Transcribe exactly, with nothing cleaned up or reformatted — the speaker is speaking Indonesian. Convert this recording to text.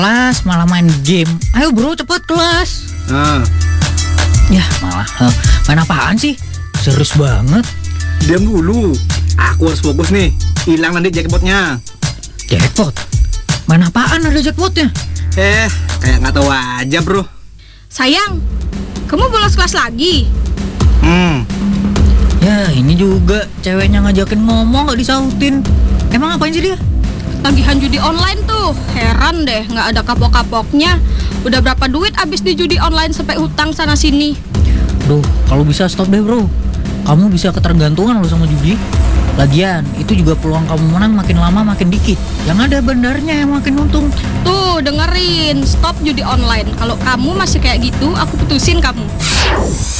kelas malah main game. Ayo bro, cepet kelas. Nah, Ya malah eh, main apaan sih? Serius banget. diam dulu. Aku harus fokus nih. Hilang nanti jackpotnya. Jackpot? Main apaan ada jackpotnya? Eh, kayak nggak tahu aja bro. Sayang, kamu bolos kelas lagi? Hmm, Ya ini juga ceweknya ngajakin ngomong gak disautin. Emang ngapain sih dia? Tagihan judi online tuh. Heran deh, nggak ada kapok-kapoknya. Udah berapa duit abis di judi online sampai utang sana sini. Bro, kalau bisa stop deh bro. Kamu bisa ketergantungan loh sama judi. Lagian, itu juga peluang kamu menang makin lama makin dikit. Yang ada bandarnya yang makin untung. Tuh, dengerin. Stop judi online. Kalau kamu masih kayak gitu, aku putusin kamu.